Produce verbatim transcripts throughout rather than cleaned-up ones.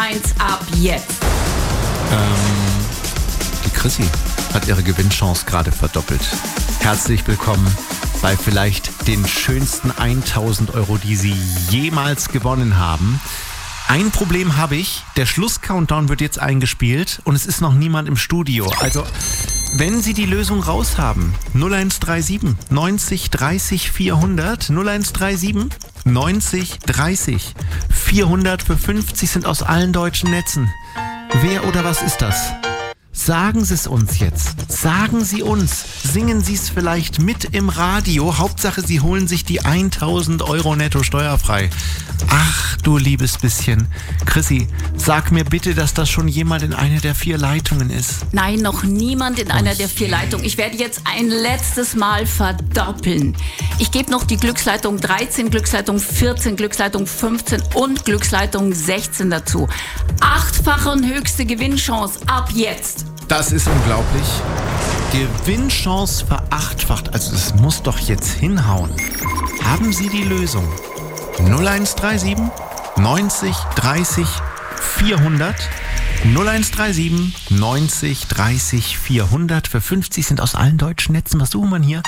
eins ab jetzt. Ähm, die Chrissy hat ihre Gewinnchance gerade verdoppelt. Herzlich willkommen bei vielleicht den schönsten tausend Euro, die Sie jemals gewonnen haben. Ein Problem habe ich, der Schluss-Countdown wird jetzt eingespielt und es ist noch niemand im Studio. Also, wenn Sie die Lösung raus haben, null eins drei sieben neunzig dreißig vierhundert, null eins drei sieben neunzig dreißig vierhundert für fünfzig sind aus allen deutschen Netzen. Wer oder was ist das? Sagen Sie es uns jetzt. Sagen Sie uns. Singen Sie es vielleicht mit im Radio. Hauptsache, Sie holen sich die tausend Euro netto steuerfrei. Ach, du liebes bisschen. Chrissy, sag mir bitte, dass das schon jemand in einer der vier Leitungen ist. Nein, noch niemand in einer der vier Leitungen. Ich werde jetzt ein letztes Mal verdoppeln. Ich gebe noch die Glücksleitung dreizehn, Glücksleitung vierzehn, Glücksleitung fünfzehn und Glücksleitung sechzehn dazu. Achtfache und höchste Gewinnchance ab jetzt. Das ist unglaublich. Gewinnchance verachtfacht. Also das muss doch jetzt hinhauen. Haben Sie die Lösung? null eins drei sieben neunzig dreißig vierhundert. null eins drei sieben neunzig dreißig vierhundert für fünfzig sind aus allen deutschen Netzen. Was suchen wir hier?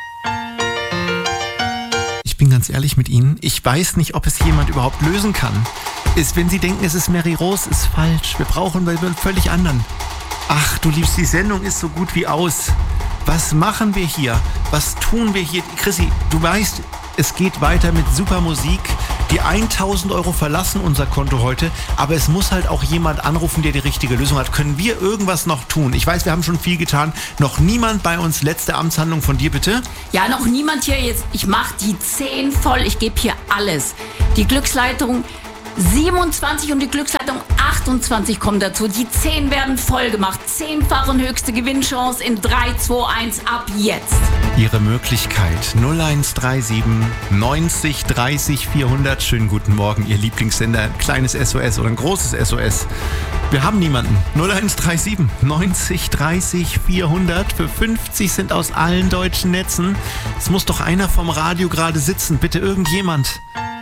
Ich bin ganz ehrlich mit Ihnen. Ich weiß nicht, ob es jemand überhaupt lösen kann. Ist, wenn Sie denken, es ist Mary Rose, ist falsch. Wir brauchen einen völlig anderen. Ach, du liebst, die Sendung ist so gut wie aus. Was machen wir hier? Was tun wir hier? Chrissy, du weißt, es geht weiter mit super Musik. Die tausend Euro verlassen unser Konto heute, aber es muss halt auch jemand anrufen, der die richtige Lösung hat. Können wir irgendwas noch tun? Ich weiß, wir haben schon viel getan. Noch niemand bei uns. Letzte Amtshandlung von dir, bitte. Ja, noch niemand hier jetzt. Ich mache die zehn voll. Ich gebe hier alles. Die Glücksleitung siebenundzwanzig und die Glücksleitung achtundzwanzig kommen dazu. Die zehn werden voll gemacht. Zehnfache und höchste Gewinnchance in drei, zwei, eins ab jetzt. Ihre Möglichkeit null eins drei sieben neunzig dreißig vierhundert. Schönen guten Morgen, Ihr Lieblingssender. Ein kleines S O S oder ein großes S O S. Wir haben niemanden. null eins drei sieben neunzig dreißig vierhundert für fünfzig sind aus allen deutschen Netzen. Es muss doch einer vom Radio gerade sitzen. Bitte irgendjemand.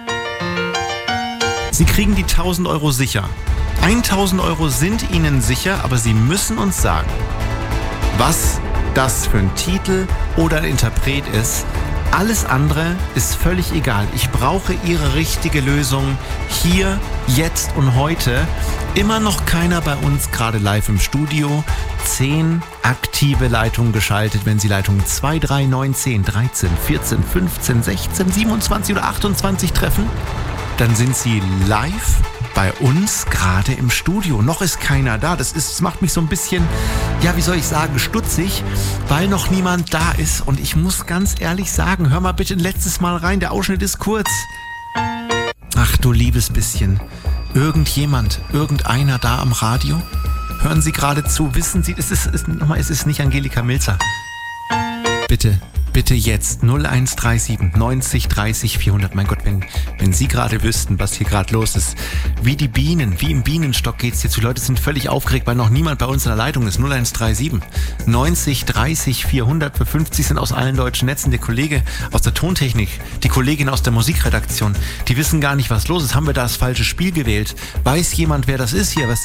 Sie kriegen die tausend Euro sicher. tausend Euro sind Ihnen sicher, aber Sie müssen uns sagen, was das für ein Titel oder ein Interpret ist. Alles andere ist völlig egal. Ich brauche Ihre richtige Lösung hier, jetzt und heute. Immer noch keiner bei uns gerade live im Studio. Zehn aktive Leitungen geschaltet. Wenn Sie Leitungen zwei, drei, neun, zehn, dreizehn, vierzehn, fünfzehn, sechzehn, siebenundzwanzig oder achtundzwanzig treffen, dann sind Sie live bei uns gerade im Studio. Noch ist keiner da. Das ist, das macht mich so ein bisschen, ja, wie soll ich sagen, stutzig, weil noch niemand da ist. Und ich muss ganz ehrlich sagen, hör mal bitte ein letztes Mal rein. Der Ausschnitt ist kurz. Ach du liebes bisschen. Irgendjemand, irgendeiner da am Radio? Hören Sie gerade zu? Wissen Sie, es ist, es, nochmal, es ist nicht Angelika Milzer. Bitte. Bitte jetzt null eins drei sieben neunzig dreißig vierhundert. Mein Gott, wenn, wenn Sie gerade wüssten, was hier gerade los ist. Wie die Bienen, wie im Bienenstock geht's hier zu. Die Leute sind völlig aufgeregt, weil noch niemand bei uns in der Leitung ist. null eins drei sieben neunzig dreißig vierhundert für fünfzig sind aus allen deutschen Netzen. Der Kollege aus der Tontechnik, die Kollegin aus der Musikredaktion, die wissen gar nicht, was los ist. Haben wir da das falsche Spiel gewählt? Weiß jemand, wer das ist hier? Was?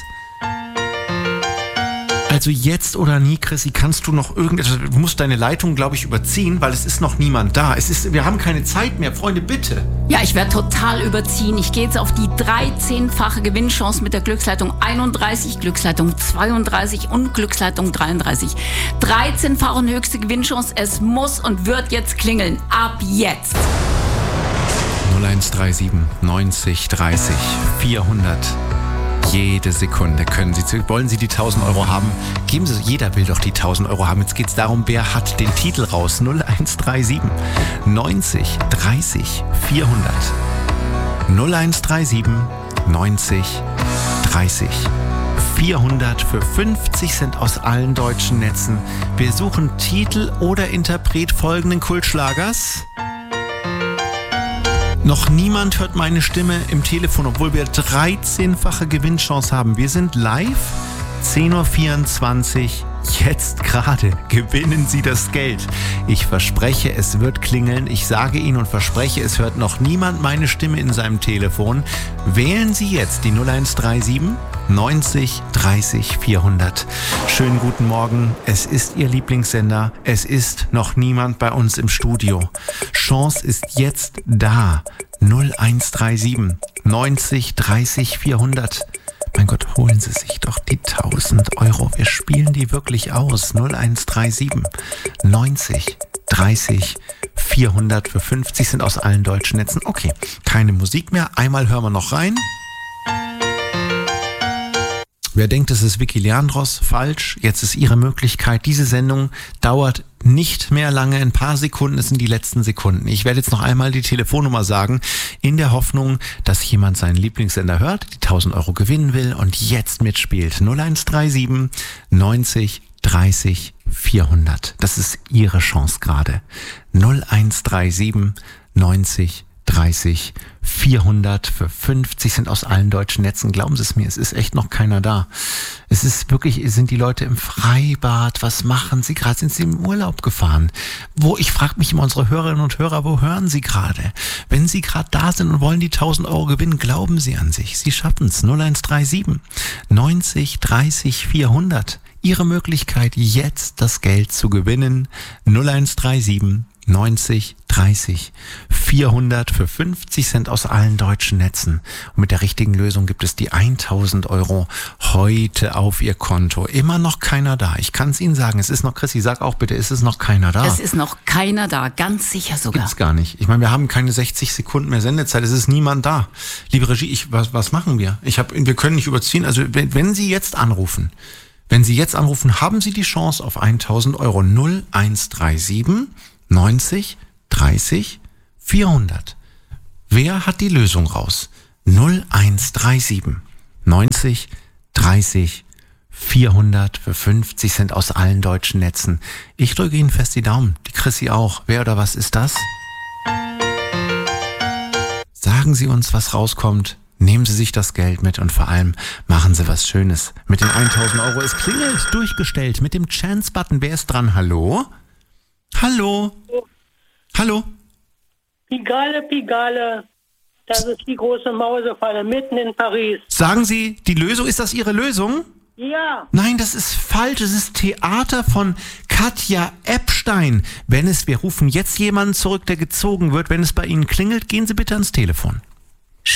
Also jetzt oder nie, Chrissy, kannst du noch irgendetwas, du musst deine Leitung, glaube ich, überziehen, weil es ist noch niemand da. Es ist, wir haben keine Zeit mehr. Freunde, bitte. Ja, ich werde total überziehen. Ich gehe jetzt auf die dreizehnfache Gewinnchance mit der Glücksleitung einunddreißig, Glücksleitung zweiunddreißig und Glücksleitung dreiunddreißig. dreizehnfache und höchste Gewinnchance. Es muss und wird jetzt klingeln. Ab jetzt. null eins drei sieben neunzig dreißig vierhundert. Jede Sekunde können Sie, wollen Sie die tausend Euro haben? Geben Sie, jeder will doch die tausend Euro haben. Jetzt geht es darum, wer hat den Titel raus? null eins drei sieben neunzig dreißig vierhundert. null eins drei sieben neunzig dreißig vierhundert für fünfzig sind aus allen deutschen Netzen. Wir suchen Titel oder Interpret folgenden Kultschlagers. Noch niemand hört meine Stimme im Telefon, obwohl wir dreizehnfache Gewinnchance haben. Wir sind live, zehn Uhr vierundzwanzig, Jetzt gerade gewinnen Sie das Geld. Ich verspreche, es wird klingeln. Ich sage Ihnen und verspreche, es hört noch niemand meine Stimme in seinem Telefon. Wählen Sie jetzt die null eins drei sieben neunzig dreißig vierhundert. Schönen guten Morgen. Es ist Ihr Lieblingssender. Es ist noch niemand bei uns im Studio. Chance ist jetzt da. null eins drei sieben neunzig dreißig vierhundert. Mein Gott, holen Sie sich doch die tausend Euro. Wir spielen die wirklich aus. null eins drei sieben neunzig dreißig vierhundert für fünfzig sind aus allen deutschen Netzen. Okay, keine Musik mehr. Einmal hören wir noch rein. Wer denkt, es ist Vicky Leandros? Falsch. Jetzt ist Ihre Möglichkeit. Diese Sendung dauert nicht mehr lange. Ein paar Sekunden, es sind die letzten Sekunden. Ich werde jetzt noch einmal die Telefonnummer sagen, in der Hoffnung, dass jemand seinen Lieblingssender hört, die tausend Euro gewinnen will und jetzt mitspielt. null eins drei sieben neunzig dreißig vierhundert. Das ist Ihre Chance gerade. null eins drei sieben neunzig dreißig vierhundert für fünfzig sind aus allen deutschen Netzen. Glauben Sie es mir, es ist echt noch keiner da. Es ist wirklich, sind die Leute im Freibad? Was machen sie gerade? Sind sie im Urlaub gefahren? Wo, ich frage mich immer, unsere Hörerinnen und Hörer, wo hören sie gerade? Wenn sie gerade da sind und wollen die tausend Euro gewinnen, glauben sie an sich. Sie schaffen es. null eins drei sieben neunzig dreißig vierhundert. Ihre Möglichkeit, jetzt das Geld zu gewinnen. null eins drei sieben neunzig dreißig vierhundert für fünfzig Cent aus allen deutschen Netzen. Und mit der richtigen Lösung gibt es die tausend Euro heute auf Ihr Konto. Immer noch keiner da. Ich kann es Ihnen sagen, es ist noch, Chrissy, sag auch bitte, ist es noch keiner da? Es ist noch keiner da, ganz sicher sogar. Gibt's gar nicht. Ich meine, wir haben keine sechzig Sekunden mehr Sendezeit, es ist niemand da. Liebe Regie, ich, was, was machen wir? Ich hab, wir können nicht überziehen. Also wenn, wenn Sie jetzt anrufen, wenn Sie jetzt anrufen, haben Sie die Chance auf tausend Euro. null eins drei sieben neunzig dreißig vierhundert. Wer hat die Lösung raus? null eins drei sieben neunzig dreißig vierhundert für fünfzig Cent aus allen deutschen Netzen. Ich drücke Ihnen fest die Daumen. Die Chrissy auch. Wer oder was ist das? Sagen Sie uns, was rauskommt. Nehmen Sie sich das Geld mit und vor allem machen Sie was Schönes. Mit den tausend Euro. Es klingelt, durchgestellt mit dem Chance-Button. Wer ist dran? Hallo? Hallo? Hallo? Pigalle, Pigalle, das ist die große Mausefalle mitten in Paris. Sagen Sie, die Lösung, ist das Ihre Lösung? Ja. Nein, das ist falsch. Es ist Theater von Katja Epstein. Wenn es, wir rufen jetzt jemanden zurück, der gezogen wird. Wenn es bei Ihnen klingelt, gehen Sie bitte ans Telefon.